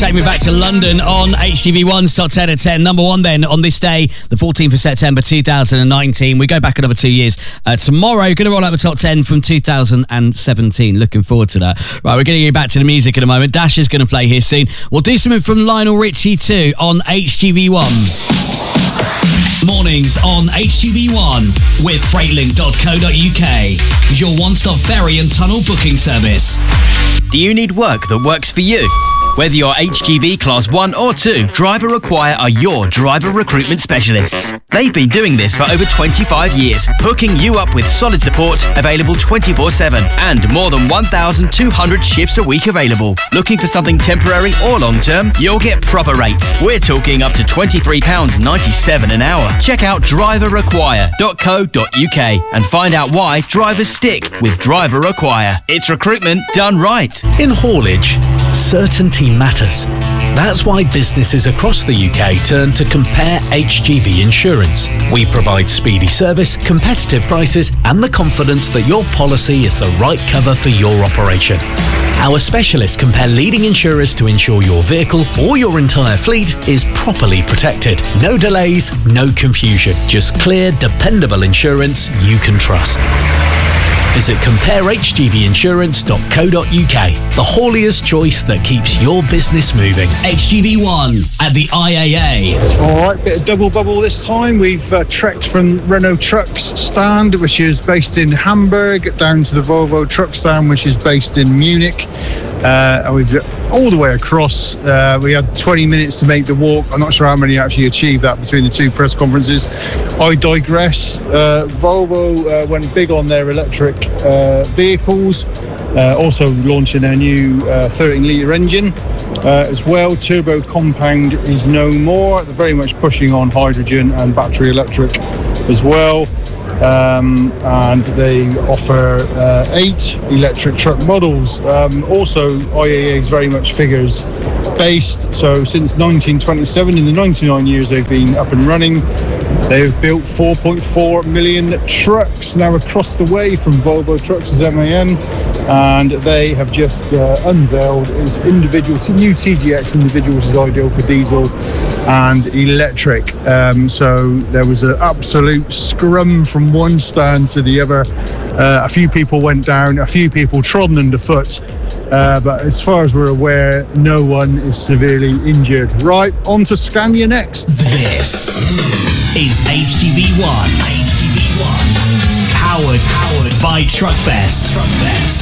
take me back to London on HTV1's Top 10 at 10. Number one then on this day, the 14th of September 2019. We go back another 2 years. Tomorrow, going to roll out the Top 10 from 2017. Looking forward to that. Right, we're going to get back to the music in a moment. Dash is going to play here soon. We'll do something from Lionel Richie too on HTV1. Mornings on HTV1 with Freightlink.co.uk, your one-stop ferry and tunnel booking service. Do you need work that works for you? Whether you're HGV Class 1 or 2, Driver Require are your driver recruitment specialists. They've been doing this for over 25 years, hooking you up with solid support, available 24/7, and more than 1,200 shifts a week available. Looking for something temporary or long-term? You'll get proper rates. We're talking up to £23.97 an hour. Check out driverrequire.co.uk and find out why drivers stick with Driver Require. It's recruitment done right. In haulage, certainty matters. That's why businesses across the UK turn to Compare HGV Insurance. We provide speedy service, competitive prices, and the confidence that your policy is the right cover for your operation. Our specialists compare leading insurers to ensure your vehicle or your entire fleet is properly protected. No delays, no confusion. Just clear, dependable insurance you can trust. Visit comparehgvinsurance.co.uk, the haulier's choice that keeps your business moving. HTV1 at the IAA. All right, bit of double bubble this time. We've trekked from Renault Trucks stand, which is based in Hamburg, down to the Volvo truck stand, which is based in Munich. And we've all the way across. We had 20 minutes to make the walk. I'm not sure how many actually achieved that between the two press conferences. I digress. Volvo went big on their electric vehicles, also launching their new 13-litre engine as well. Turbo compound is no more. They're very much pushing on hydrogen and battery electric as well. And they offer 8 electric truck models. Also, IAA is very much figures based. So since 1927, in the 99 years they've been up and running, they've built 4.4 million trucks now across the way from Volvo Trucks as MAN, and they have just unveiled its new TGX individual, which is ideal for diesel and electric. So there was an absolute scrum from one stand to the other. A few people went down, a few people trodden underfoot, but as far as we're aware, no one is severely injured. Right, on to Scania next. This is HTV1. HTV1. Powered by Truckfest.